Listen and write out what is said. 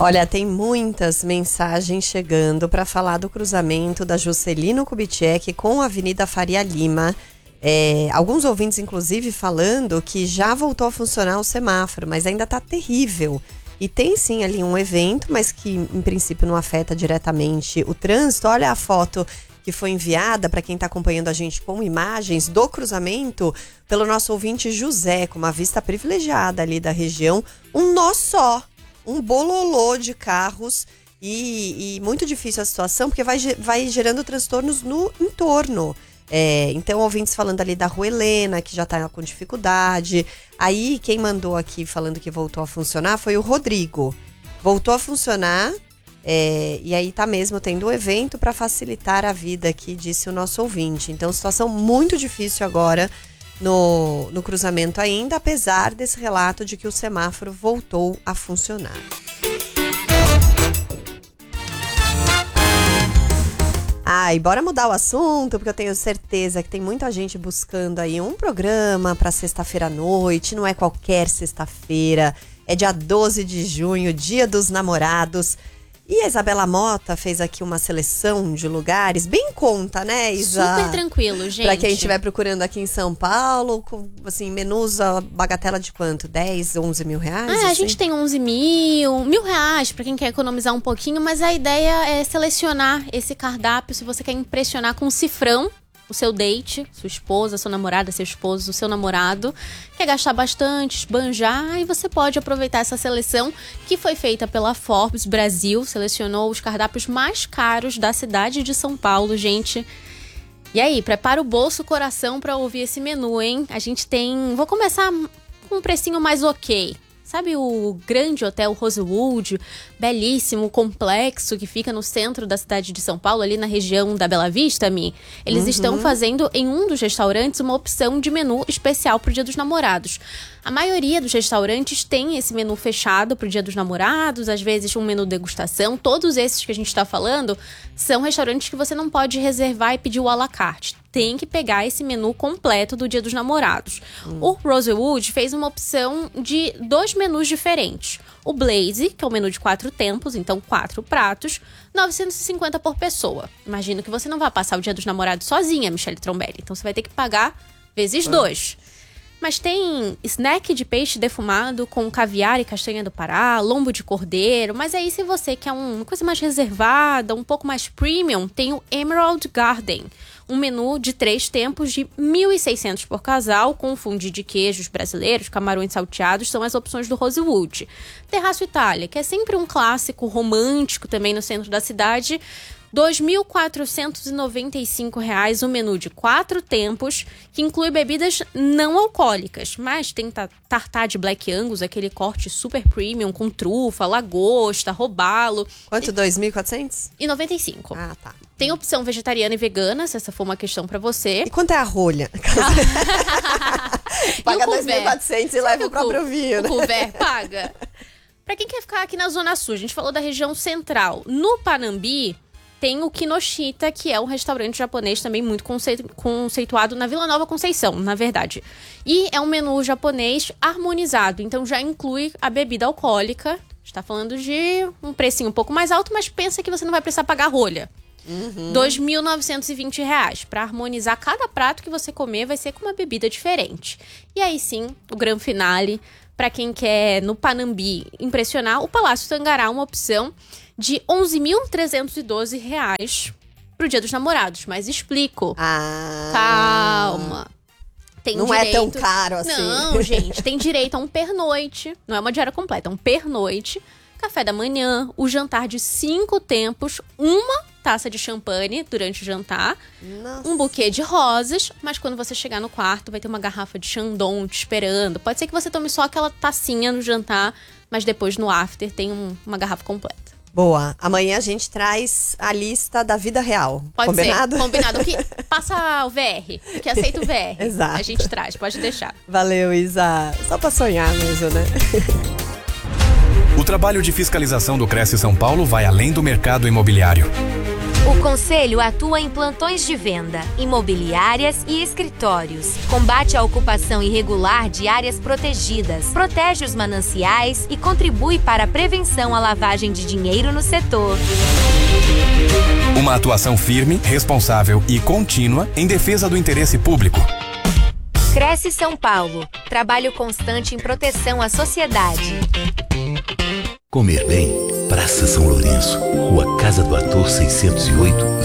Olha, tem muitas mensagens chegando para falar do cruzamento da Juscelino Kubitschek com a Avenida Faria Lima. Alguns ouvintes, inclusive, falando que já voltou a funcionar o semáforo, mas ainda tá terrível. E tem sim ali um evento, mas que em princípio não afeta diretamente o trânsito. Olha a foto que foi enviada para quem está acompanhando a gente com imagens do cruzamento pelo nosso ouvinte José, com uma vista privilegiada ali da região. Um nó só, um bololô de carros e muito difícil a situação, porque vai gerando transtornos no entorno. Então, ouvintes falando ali da Rua Helena, que já tá com dificuldade. Aí, quem mandou aqui falando que voltou a funcionar foi o Rodrigo. Voltou a funcionar, e aí tá mesmo tendo um evento para facilitar a vida aqui, disse o nosso ouvinte. Então, situação muito difícil agora no cruzamento ainda, apesar desse relato de que o semáforo voltou a funcionar. E bora mudar o assunto, porque eu tenho certeza que tem muita gente buscando aí um programa para sexta-feira à noite. Não é qualquer sexta-feira, é dia 12 de junho, Dia dos Namorados. E a Isabela Mota fez aqui uma seleção de lugares, bem em conta, né, Isa? Super tranquilo, gente. Pra quem estiver procurando aqui em São Paulo, com, assim, menus, a bagatela de quanto? 10, 11 mil reais? A gente tem 11 mil reais pra quem quer economizar um pouquinho, mas a ideia é selecionar esse cardápio se você quer impressionar com um cifrão o seu date, sua esposa, sua namorada, seu esposo, o seu namorado, quer gastar bastante, esbanjar, e você pode aproveitar essa seleção que foi feita pela Forbes Brasil, selecionou os cardápios mais caros da cidade de São Paulo, gente. E aí, prepara o bolso, o coração pra ouvir esse menu, hein? A gente tem... Vou começar com um precinho mais ok. Sabe o grande hotel Rosewood, belíssimo, complexo, que fica no centro da cidade de São Paulo, ali na região da Bela Vista, Mi? Eles estão fazendo em um dos restaurantes uma opção de menu especial pro Dia dos Namorados. A maioria dos restaurantes tem esse menu fechado pro Dia dos Namorados, às vezes um menu degustação. Todos esses que a gente tá falando são restaurantes que você não pode reservar e pedir o à la carte. Tem que pegar esse menu completo do Dia dos Namorados. O Rosewood fez uma opção de 2 menus diferentes. O Blaze, que é um menu de 4 tempos, então 4 pratos, 950 por pessoa. Imagino que você não vai passar o Dia dos Namorados sozinha, Michele Trombelli. Então você vai ter que pagar vezes 2. Mas tem snack de peixe defumado com caviar e castanha do Pará, lombo de cordeiro. Mas aí, se você quer uma coisa mais reservada, um pouco mais premium, tem o Emerald Garden. Um menu de 3 tempos de 1.600 por casal, com fundi de queijos brasileiros, camarões salteados, são as opções do Rosewood. Terraço Itália, que é sempre um clássico romântico também no centro da cidade, R$ 2.495 um menu de 4 tempos, que inclui bebidas não alcoólicas, mas tem tartar de Black Angus, aquele corte super premium com trufa, lagosta, robalo. Quanto? 2.400? E 95. Ah, tá. Tem opção vegetariana e vegana, se essa for uma questão pra você. E quanto é a rolha? Paga 2.400 e leva o próprio vinho, né? O couvert paga. Pra quem quer ficar aqui na Zona Sul, a gente falou da região central. No Panambi, tem o Kinoshita, que é um restaurante japonês também muito conceituado na Vila Nova Conceição, na verdade. E é um menu japonês harmonizado, então já inclui a bebida alcoólica. Está falando de um precinho um pouco mais alto, mas pensa que você não vai precisar pagar rolha. R$ 2.920. Para harmonizar cada prato que você comer, vai ser com uma bebida diferente. E aí sim, o grande finale, para quem quer no Panambi impressionar, o Palácio Tangará, uma opção de R$ 11.312 pro Dia dos Namorados. Mas explico. Calma. Tem não direito... é tão caro assim. Não, gente. Tem direito a um pernoite. Não é uma diária completa, é um pernoite. Café da manhã, o jantar de 5 tempos, uma taça de champanhe durante o jantar, Nossa. Um buquê de rosas, mas quando você chegar no quarto vai ter uma garrafa de Chandon te esperando. Pode ser que você tome só aquela tacinha no jantar, mas depois no after tem uma garrafa completa. Boa. Amanhã a gente traz a lista da vida real. Pode Combinado? ser. Combinado. O que passa o VR, o que aceita o VR. Exato. A gente traz, pode deixar. Valeu, Isa. Só pra sonhar mesmo, né? O trabalho de fiscalização do Cresce São Paulo vai além do mercado imobiliário. O Conselho atua em plantões de venda, imobiliárias e escritórios. Combate a ocupação irregular de áreas protegidas, protege os mananciais e contribui para a prevenção à lavagem de dinheiro no setor. Uma atuação firme, responsável e contínua em defesa do interesse público. Cresce São Paulo. Trabalho constante em proteção à sociedade. Comer bem. Praça São Lourenço, Rua Casa do Ator 608,